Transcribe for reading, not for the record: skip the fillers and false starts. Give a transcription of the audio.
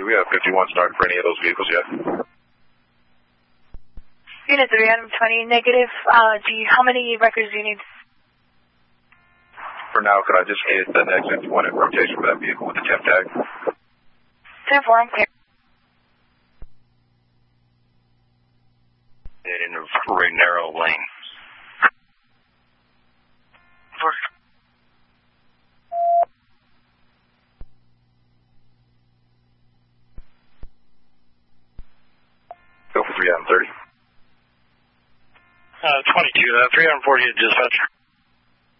Do we have 51 started for any of those vehicles yet? Unit 3, Adam 20, negative. How many records do you need? For now, could I just get the next 51 in rotation for that vehicle with the temp tag? 10-4, I'm clear. In a very narrow lane. Go for 3 Adam 30. 22, 340 dispatcher.